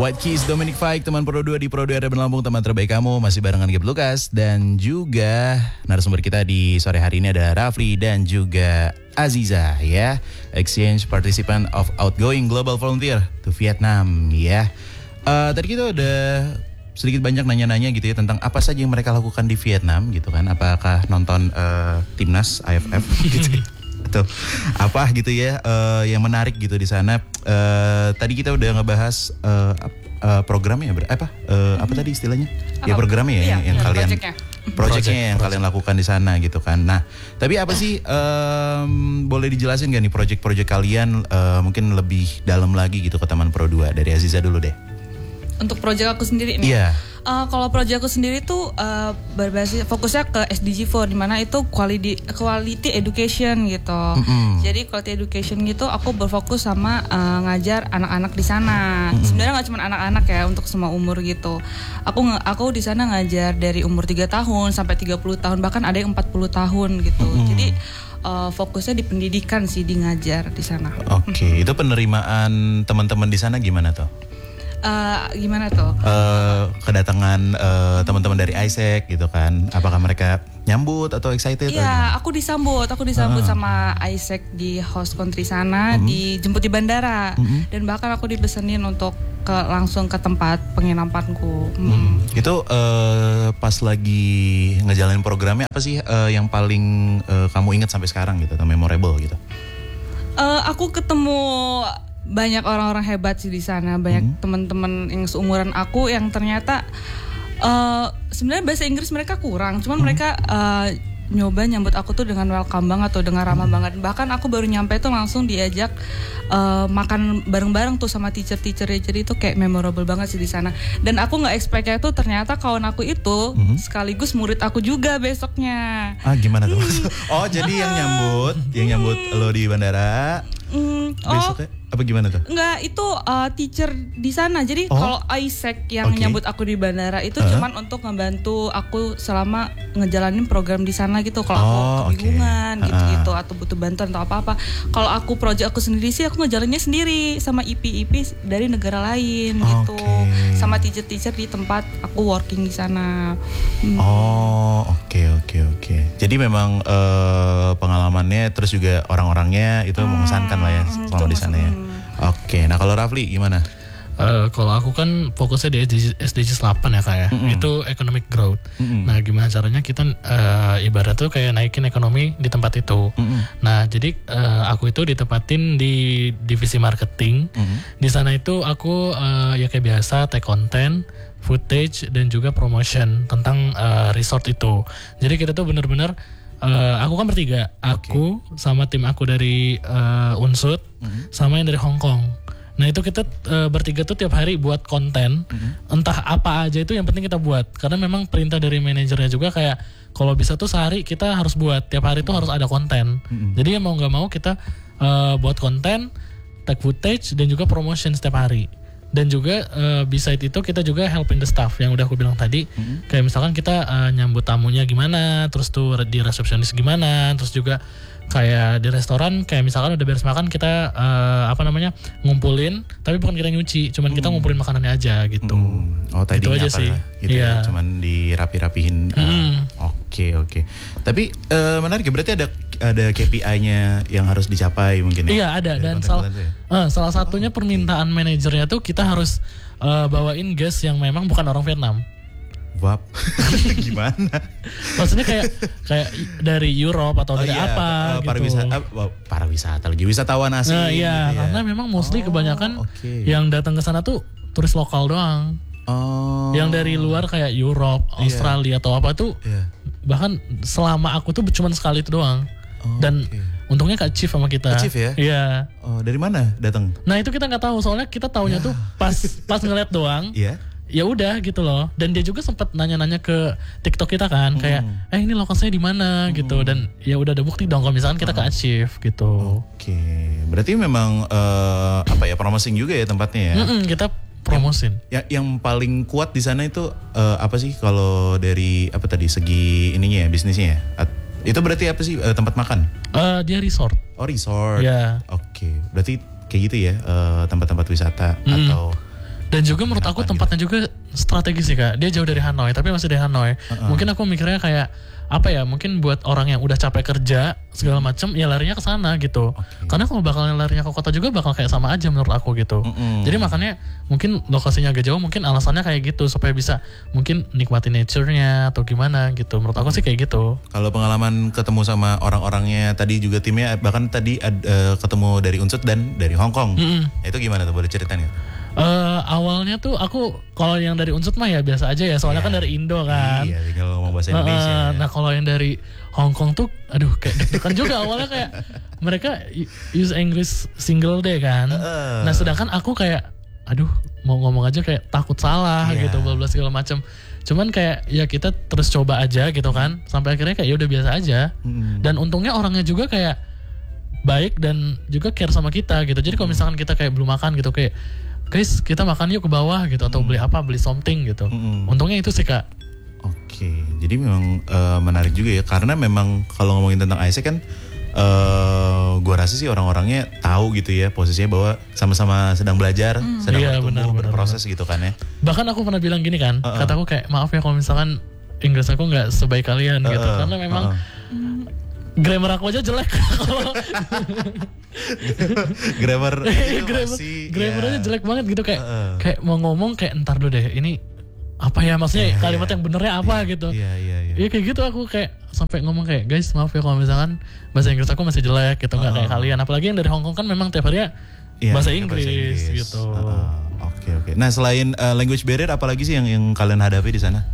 White Keys, Dominic Fike, teman Pro 2 di Pro 2 Urban Lampung, teman terbaik kamu. Masih barengan Gabe Lukas. Dan juga narasumber kita di sore hari ini ada Rafli dan juga Aziza ya. Exchange participant of Outgoing Global Volunteer to Vietnam ya. Tadi kita udah sedikit banyak nanya-nanya gitu ya tentang apa saja yang mereka lakukan di Vietnam gitu kan. Apakah nonton Timnas AFF gitu ya. Atau apa gitu ya yang menarik gitu di sana. Tadi kita udah ngebahas programnya apa tadi istilahnya? Ya programnya ya yang kalian projectnya yang kalian lakukan di sana gitu kan. Nah, tapi apa sih boleh dijelasin gak nih project kalian mungkin lebih dalam lagi gitu ke Taman Pro 2 dari Aziza dulu deh. Untuk project aku sendiri nih. Iya. Kalau project aku sendiri tuh berbasis fokusnya ke SDG 4 di mana itu quality education gitu. Jadi quality education gitu aku berfokus sama ngajar anak-anak di sana. Sebenarnya nggak cuma anak-anak ya, untuk semua umur gitu. Aku di sana ngajar dari umur 3 tahun sampai 30 tahun, bahkan ada yang 40 tahun gitu. Jadi fokusnya di pendidikan sih, di ngajar di sana. Oke, itu penerimaan teman-teman di sana gimana tuh? Gimana tuh? Kedatangan teman-teman dari Isaac gitu kan, apakah mereka nyambut atau excited? Iya, aku disambut sama Isaac di host country sana, dijemput di bandara, dan bahkan aku dipesenin untuk langsung ke tempat penginapanku. Itu pas lagi ngejalanin programnya apa sih yang paling kamu ingat sampai sekarang gitu atau memorable gitu? Aku ketemu banyak orang-orang hebat sih di sana, banyak teman-teman yang seumuran aku yang ternyata sebenarnya bahasa Inggris mereka kurang, cuman mereka nyoba nyambut aku tuh dengan welcome banget atau dengan ramah banget. Bahkan aku baru nyampe tuh langsung diajak makan bareng-bareng tuh sama teacher-teachernya, jadi itu kayak memorable banget sih di sana. Dan aku nggak expect-nya tuh ternyata kawan aku itu sekaligus murid aku juga besoknya. Gimana tuh? Oh, jadi yang nyambut lo di bandara. Besoknya apa gimana tuh? Enggak, itu teacher di sana. Jadi kalau Isaac yang nyambut aku di bandara itu cuman untuk ngebantu aku selama ngejalanin program di sana gitu. Kalau aku kebingungan gitu-gitu atau butuh bantuan atau apa-apa. Kalau aku project aku sendiri sih aku ngejalaninnya sendiri sama IP dari negara lain gitu. Sama teacher-teacher di tempat aku working di sana. Oke. Jadi memang pengalamannya terus juga orang-orangnya itu mengesankan lah ya selama di sana ya. Oke, nah kalau Rafli gimana? Kalau aku kan fokusnya di SDGs 8 ya Kak ya. Itu economic growth. Nah, gimana caranya kita ibarat tuh kayak naikin ekonomi di tempat itu. Nah, jadi aku itu ditempatin di divisi marketing. Di sana itu aku ya kayak biasa take content, footage dan juga promotion tentang resort itu. Jadi kita tuh benar-benar aku kan bertiga, aku sama tim aku dari Unsud, sama yang dari Hong Kong. Nah itu kita bertiga tuh tiap hari buat konten, entah apa aja itu yang penting kita buat. Karena memang perintah dari manajernya juga kayak kalau bisa tuh sehari kita harus buat, tiap hari tuh harus ada konten. Jadi ya mau nggak mau kita buat konten, take footage dan juga promotion setiap hari. Dan juga beside itu kita juga helping the staff yang udah aku bilang tadi. Kayak misalkan kita nyambut tamunya gimana, terus tuh di resepsionis gimana, terus juga kayak di restoran kayak misalkan udah beres makan kita ngumpulin, tapi bukan kita nyuci, cuman kita ngumpulin makanannya aja gitu. Tadi itu aja sih. Gitu ya, cuman dirapi-rapihin. Oke. Tapi menarik ya, berarti ada KPI-nya yang harus dicapai mungkin ya? Iya ada, dan salah satunya permintaan manajernya tuh kita harus bawain guest yang memang bukan orang Vietnam. Wap, gimana? Maksudnya kayak dari Europe atau dari apa gitu. Pariwisata lagi, wisatawan asing. Nah, iya, gitu ya. karena memang mostly kebanyakan yang datang ke sana tuh turis lokal doang. Yang dari luar kayak Europe, Australia atau apa tuh bahkan selama aku tuh cuma sekali itu doang. Dan untungnya Kak Chief sama kita. Kak Chief ya? Iya. Dari mana datang? Nah itu kita nggak tahu, soalnya kita taunya tuh pas ngeliat doang. Iya. Ya udah gitu loh. Dan dia juga sempat nanya-nanya ke TikTok kita kan, kayak ini lokasinya di mana gitu. Dan ya udah ada bukti dong kalau misalkan kita ke achieve gitu. Oke. Berarti memang promoting juga ya tempatnya ya. Kita promosin. Yang paling kuat di sana itu apa sih kalau dari segi ininya ya, bisnisnya ya? Itu berarti apa sih tempat makan? Dia resort. Oh, resort. Ya. Oke. Berarti kayak gitu ya, tempat-tempat wisata atau Dan juga menurut aku tempatnya juga strategis sih Kak. Dia jauh dari Hanoi, tapi masih di Hanoi. Mungkin aku mikirnya kayak apa ya? Mungkin buat orang yang udah capek kerja segala macam, ya larinya ke sana gitu. Karena kalau bakal larinya ke kota juga bakal kayak sama aja menurut aku gitu. Jadi makanya mungkin lokasinya agak jauh, mungkin alasannya kayak gitu supaya bisa mungkin nikmati nature-nya atau gimana gitu. Menurut aku sih kayak gitu. Kalau pengalaman ketemu sama orang-orangnya tadi juga timnya, bahkan tadi ketemu dari Unsut dan dari Hong Kong. Itu gimana tuh, boleh ceritain ya? Awalnya tuh aku kalau yang dari Unsut mah ya biasa aja ya, soalnya kan dari Indo kan. Iya, tinggal ngomong bahasa Indonesia. Nah kalau yang dari Hong Kong tuh, aduh kayak deg-degan juga awalnya kayak mereka use English single day kan. Nah sedangkan aku kayak, aduh mau ngomong aja kayak takut salah gitu, bla bla segala macam. Cuman kayak ya kita terus coba aja gitu kan, sampai akhirnya kayak ya udah biasa aja. Dan untungnya orangnya juga kayak baik dan juga care sama kita gitu. Jadi kalau misalkan kita kayak belum makan gitu kayak, guys kita makan yuk ke bawah gitu, atau beli something gitu. Untungnya itu sih Kak. Oke, jadi memang menarik juga ya, karena memang kalau ngomongin tentang ASE kan gua rasa sih orang-orangnya tahu gitu ya posisinya bahwa sama-sama sedang belajar, sedang bertumbuh, berproses gitu kan ya. Bahkan aku pernah bilang gini kan, kataku kayak maaf ya kalau misalkan Inggris aku nggak sebaik kalian gitu, karena memang grammar aku aja jelek. Grammar aja jelek banget gitu, kayak mau ngomong kayak entar dulu deh ini apa ya maksudnya, kalimat yang benernya apa gitu. Iya kayak gitu, aku kayak sampai ngomong kayak guys maaf ya kalau misalkan bahasa Inggris aku masih jelek gitu, nggak kayak kalian. Apalagi yang dari Hong Kong kan memang tiap hari bahasa Inggris gitu. Oke. Nah selain language barrier, apalagi sih yang kalian hadapi di sana?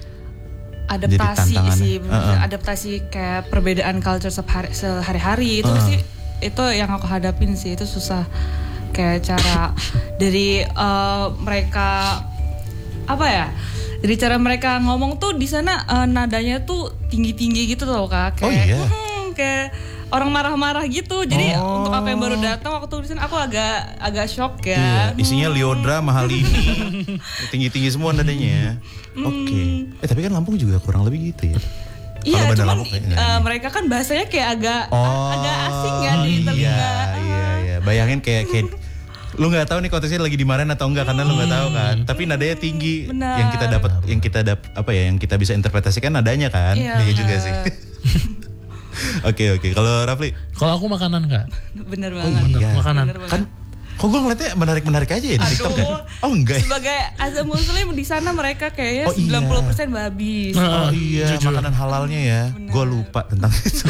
Adaptasi sih, adaptasi kayak perbedaan culture sehari-hari itu sih, itu yang aku hadapin sih, itu susah. Kayak cara dari mereka apa ya? Dari cara mereka ngomong tuh di sana nadanya tuh tinggi-tinggi gitu loh Kak. Kayak kayak orang marah-marah gitu. Jadi untuk aku yang baru datang waktu di sana aku agak shock ya. Isinya Liodra, Mahalini, tinggi-tinggi semua nadanya. Oke. Tapi kan Lampung juga kurang lebih gitu ya. Iya, cuman mereka kan bahasanya kayak agak asing ya di telinga. Iya. Bayangin kayak lu nggak tahu nih konteksnya lagi dimarahin atau enggak, karena lu nggak tahu kan. Tapi nadanya tinggi. Benar. Yang kita bisa interpretasikan nadanya kan. Iya juga sih. Oke. Kalau Rafli? Kalau aku makanan Kak. Bener banget. Makanan. Kan kok gue ngeliatnya menarik aja ya di TikTok kan? Oh enggak. Sebagai azam muslim di sana mereka kayaknya 90% babi. Oh iya, makanan halalnya ya. Gue lupa tentang itu.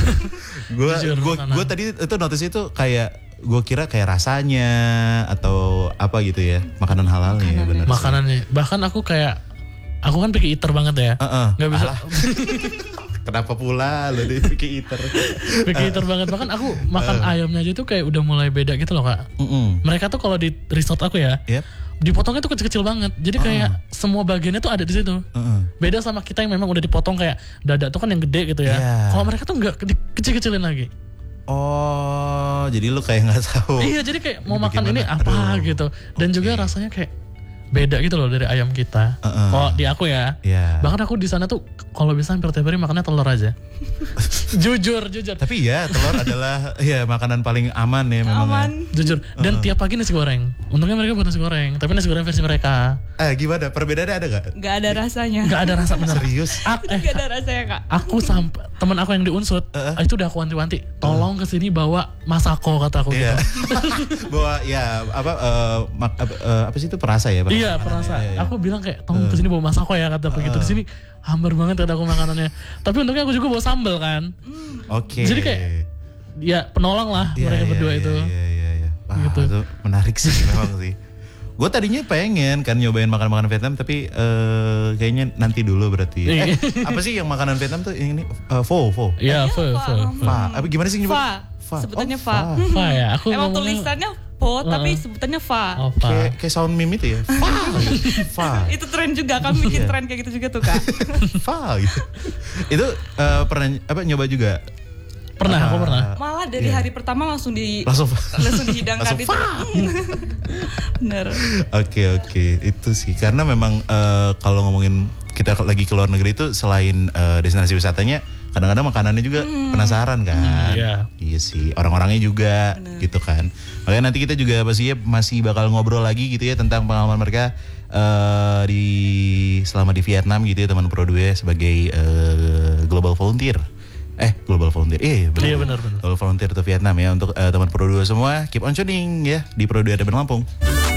Gue tadi itu notice itu kayak gue kira kayak rasanya atau apa gitu ya, makanan halalnya. Bener. Makanannya. Bahkan aku kan picky eater banget ya. Nggak bisa. Kenapa pula lo di picky eater? Picky eater banget. Bahkan aku makan ayamnya aja tuh kayak udah mulai beda gitu loh Kak. Mereka tuh kalau di resort aku ya, dipotongnya tuh kecil-kecil banget. Jadi kayak semua bagiannya tuh ada di situ. Beda sama kita yang memang udah dipotong kayak dada tuh kan yang gede gitu ya. Kalau mereka tuh nggak kecil-kecilin lagi. Oh, jadi lu kayak nggak tahu. Iya, jadi kayak mau makan ini apa gitu. Dan juga rasanya kayak beda gitu loh dari ayam kita. Kalau di aku ya. Bahkan aku di sana tuh kalau bisa hampir tiap hari makannya telur aja. jujur. Tapi ya telur adalah makanan paling aman ya memang. Aman. Jujur. Dan tiap pagi nasi goreng. Untungnya mereka buat nasi goreng, tapi nasi goreng versi mereka. Gimana? Perbedaannya ada gak? Gak ada rasanya. Gak ada rasa bener. Serius? Gak ada rasanya Kak. Aku sampai teman aku yang di Unsut itu udah aku wanti-wanti, tolong kesini bawa masako kata aku gitu. Bawa apa sih itu, perasa ya? Iya, perasa. Aku bilang kayak tolong kesini bawa masako ya kata aku gitu. Di sini hambar banget kata aku makanannya. Tapi untungnya aku juga bawa sambal kan. Oke. Jadi kayak ya penolong lah mereka berdua itu. Iya. Gitu. Itu menarik sih memang sih. Gue tadinya pengen kan nyobain makanan Vietnam, tapi kayaknya nanti dulu berarti. Apa sih yang makanan Vietnam tuh ini? Pho. Iya, pho. Apa gimana sih nyebut? Sebutannya pho. Pho ya. Aku emang tulisannya pho tapi sebutannya pho. Kayak sound meme itu ya. Pho. Itu tren juga, kami bikin tren kayak gitu juga tuh Kak. Pho gitu. Itu pernah nyoba juga? Aku pernah. Malah dari hari pertama langsung dihidangkan itu. Bener. Oke. Itu sih karena memang kalau ngomongin kita lagi ke luar negeri itu selain destinasi wisatanya, kadang-kadang makanannya juga penasaran kan. Iya sih, orang-orangnya juga gitu kan. Makanya nanti kita juga pasti masih bakal ngobrol lagi gitu ya tentang pengalaman mereka selama di Vietnam gitu ya, teman Pro 2 sebagai global volunteer. Global volunteer. Benar. Global volunteer ke Vietnam ya, untuk teman Pro 2 semua keep on tuning ya di Pro 2 Lampung.